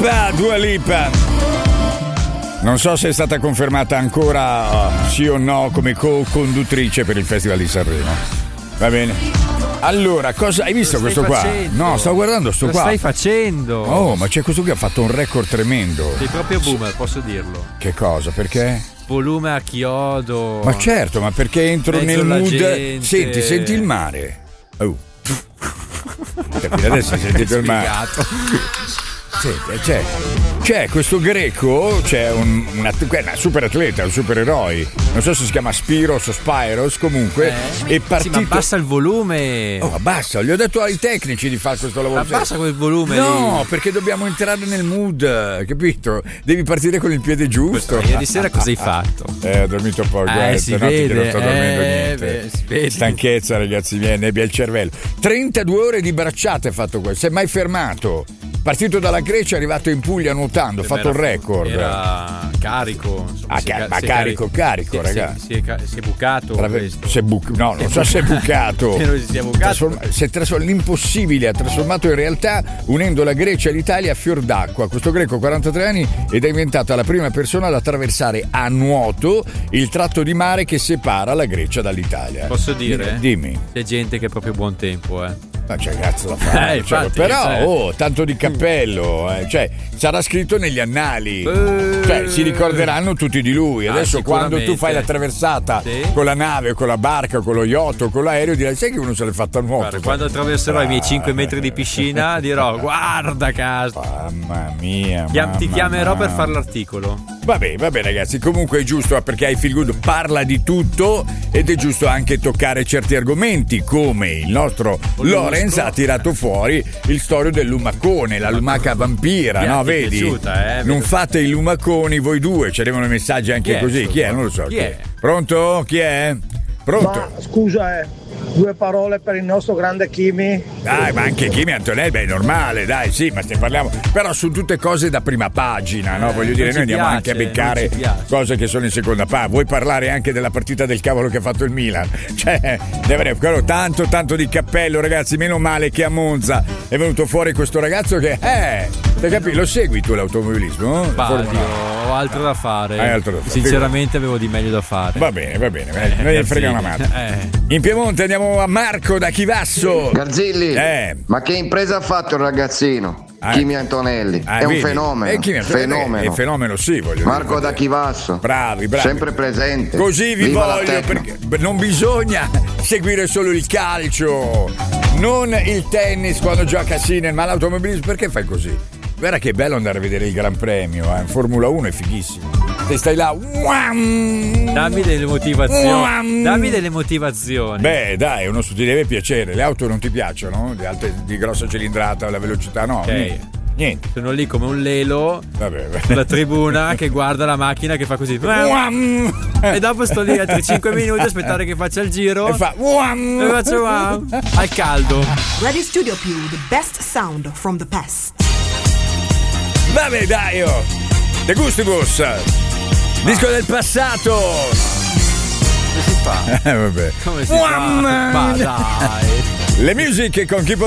Dua Lipa. Non so se è stata confermata ancora sì o no come co-conduttrice per il Festival di Sanremo. Va bene. Allora, cosa hai visto questo qua? No, sto guardando sto qua. Lo stai facendo. Oh, ma c'è questo qui ha fatto un record tremendo. Sei proprio boomer, posso dirlo. Che cosa? Perché? Volume a chiodo. Ma certo, ma perché entro nel mood. Senti il mare. Oh. Capite, adesso sentite il mare. Senti, c'è questo greco, c'è una super atleta, un supereroe, non so se si chiama Spiros o Spyros, comunque è partito. Sì, ma abbassa il volume. Oh, abbassa, gli ho detto ai tecnici di fare questo lavoro. Abbassa quel volume. No, lì. Perché dobbiamo entrare nel mood, capito? Devi partire con il piede giusto. Ieri sera cosa hai fatto? Ho dormito un po', guarda, si no, vede, non sto dormendo niente. Si vede. Stanchezza, ragazzi miei, nebbia il cervello. 32 ore di bracciate ha fatto questo, si è mai fermato. Partito dalla Grecia, è arrivato in Puglia nuotando, ha fatto il record. Era carico. Insomma, carico, ragazzi. Si è bucato. No, non so se è bucato. Spero si sia bucato. L'impossibile ha trasformato in realtà, unendo la Grecia e l'Italia a fior d'acqua. Questo greco, 43 anni, ed è diventata la prima persona ad attraversare a nuoto il tratto di mare che separa la Grecia dall'Italia. Posso dire? Dimmi. C'è gente che è proprio buon tempo, Ma c'è cazzo da fare, infatti, però tanto di cappello, sarà scritto negli annali, si ricorderanno tutti di lui. Adesso quando tu fai la traversata con la nave, con la barca, con lo yacht o con l'aereo, dirai: sai che uno se l'è fatta a nuoto. Guarda, quando attraverserò i miei 5 metri di piscina dirò: guarda caso. Mamma mia. Ti chiamerò per fare l'articolo. Vabbè ragazzi, comunque è giusto, perché I Feel Good parla di tutto ed è giusto anche toccare certi argomenti, come il nostro Lorenz ha tirato fuori il storio del lumacone, la lumaca vampira, no? Vedi? Piaciuta, non fate i lumaconi voi due, ci arrivano messaggi anche così. Chi è? Non lo so. Chi è? Pronto? Chi è? Pronto? Ma scusa, due parole per il nostro grande Kimi. Dai, ma anche Kimi Antonelli, è normale, dai, sì, ma ne parliamo. Però sono tutte cose da prima pagina, no? Voglio dire, noi andiamo anche a beccare cose che sono in seconda pagina. Vuoi parlare anche della partita del cavolo che ha fatto il Milan? Cioè, quello tanto di cappello, ragazzi. Meno male che a Monza è venuto fuori questo ragazzo che, hai capito? Lo segui tu l'automobilismo? Ho altro da fare. Sinceramente avevo di meglio da fare. Va bene, non gli frega una mano. In Piemonte andiamo a Marco da Chivasso. Garzilli, ma che impresa ha fatto il ragazzino? Kimi Antonelli è un fenomeno. È fenomeno, sì, voglio Marco dire. da Chivasso. Bravi. Sempre presente. Così vi voglio, perché non bisogna seguire solo il calcio, non il tennis quando gioca ma l'automobilismo. Perché fai così? Guarda che bello andare a vedere il Gran Premio, in Formula 1 è fighissimo. Te stai là. Dammi delle motivazioni. Beh, dai, ti deve piacere. Le auto non ti piacciono? Le alte di grossa cilindrata, la velocità no. Ok. Niente. Sono lì come un lelo sulla tribuna che guarda la macchina che fa così. E dopo sto lì altri 5 minuti a aspettare che faccia il giro. E faccio al caldo. Radio Studio Più, the best sound from the past. Vabbè, dai, De Gustibus, disco del passato. Come si fa? Vabbè. Come si fa? Ma dai. Le music con chi